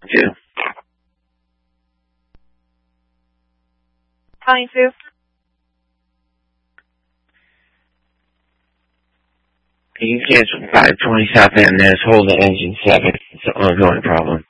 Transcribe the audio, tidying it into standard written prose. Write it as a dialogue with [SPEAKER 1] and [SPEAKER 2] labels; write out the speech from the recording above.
[SPEAKER 1] to.
[SPEAKER 2] Calling Sue.
[SPEAKER 1] You can cancel 520 South End. Hold the engine 7. It's an ongoing problem.